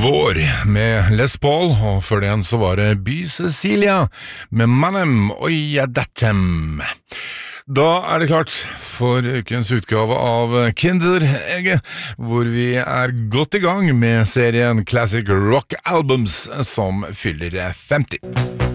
Vår med Les Paul, og før den så var det By Cecilia med Manem og Jadatem. Da det klart for ukens utgave av Kinderegget, hvor vi godt i gang med serien Classic Rock Albums som fyller 50.